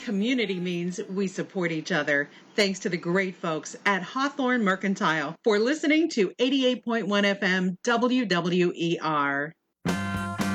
community means we support each other. Thanks to the great folks at Hawthorne Mercantile for listening to 88.1 FM WWER.